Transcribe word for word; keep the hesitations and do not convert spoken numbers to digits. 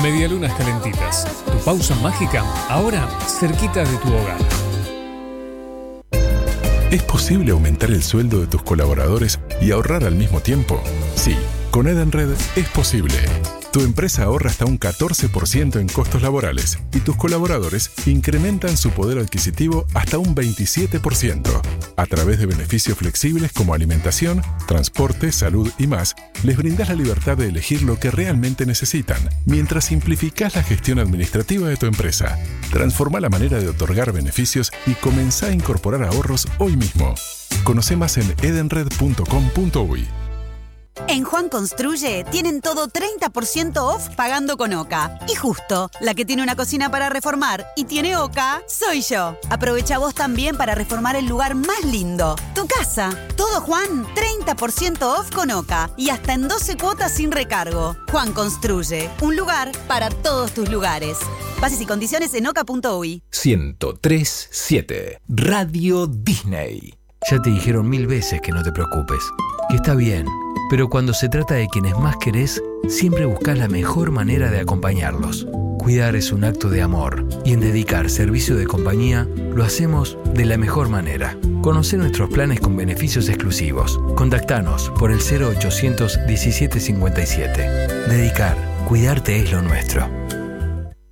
Medialunas Calentitas, tu pausa mágica, ahora cerquita de tu hogar. ¿Es posible aumentar el sueldo de tus colaboradores y ahorrar al mismo tiempo? Sí, con Edenred es posible. Tu empresa ahorra hasta un catorce por ciento en costos laborales y tus colaboradores incrementan su poder adquisitivo hasta un veintisiete por ciento. A través de beneficios flexibles como alimentación, transporte, salud y más, les brindas la libertad de elegir lo que realmente necesitan, mientras simplificás la gestión administrativa de tu empresa. Transforma la manera de otorgar beneficios y comenzá a incorporar ahorros hoy mismo. Conoce más en edenred punto com punto uy. En Juan Construye tienen todo treinta por ciento off pagando con Oca. Y justo, la que tiene una cocina para reformar y tiene Oca, soy yo. Aprovecha vos también para reformar el lugar más lindo, tu casa. Todo Juan, treinta por ciento off con Oca y hasta en doce cuotas sin recargo. Juan Construye, un lugar para todos tus lugares. Bases y condiciones en oca punto uy. ciento tres punto siete Radio Disney. Ya te dijeron mil veces que no te preocupes, que está bien. Pero cuando se trata de quienes más querés, siempre buscás la mejor manera de acompañarlos. Cuidar es un acto de amor y en Dedicar servicio de compañía lo hacemos de la mejor manera. Conocé nuestros planes con beneficios exclusivos. Contactanos por el cero ochocientos diecisiete cincuenta y siete. Dedicar, cuidarte es lo nuestro.